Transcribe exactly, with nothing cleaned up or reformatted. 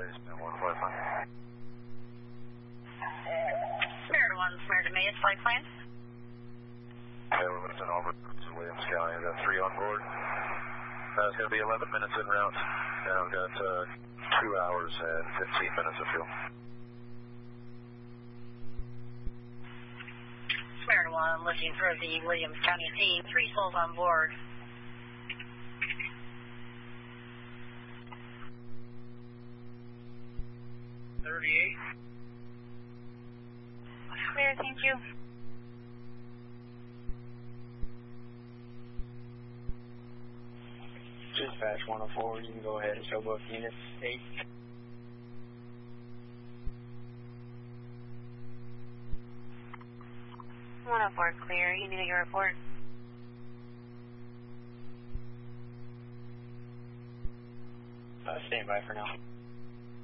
Charlie, one flight plan. Spirit one, Spirit to me, it's flight plan. Okay, we're lifting over to Williams County. We've got three on board. Uh, it's going to be eleven minutes en route. And we've got uh, two hours and fifteen minutes of fuel. Spirit one, looking for the Williams County team. Three souls on board. thirty-eight. Clear, thank you. Dispatch one oh four, you can go ahead and show both units eight. one oh four, clear. You need to get your report. Uh, stand by for now.